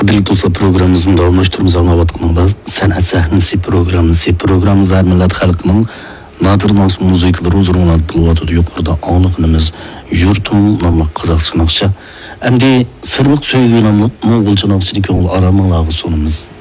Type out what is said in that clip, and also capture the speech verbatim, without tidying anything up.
Qadrli do'stlar, programmamizni davomlashtiramiz. Anlavatqaningda san'at sahnasi programmasi. Programmamizda millat xalqining nadir nas musiqalari uzunlab bo'ladi. Yuqorida aniqimiz yurtum nomli Qozog'iston naqsha. Endi sirliq söygü nomli Mo'g'ulcha naqshini ko'ngil aramanglarga sunamiz.